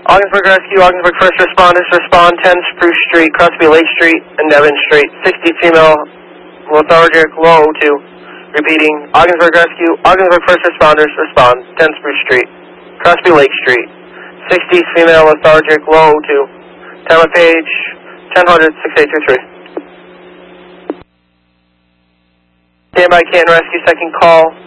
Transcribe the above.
Ogdensburg Rescue, Ogdensburg First Responders, respond 10 Spruce Street, Crosby Lake Street, and Devon Street. 60 female, lethargic, low to. Repeating, Ogdensburg Rescue, Ogdensburg First Responders, respond 10 Spruce Street, Crosby Lake Street. 60 female, lethargic, low to. Time of page 1000, 6823. Stand by, Canton Rescue, second call.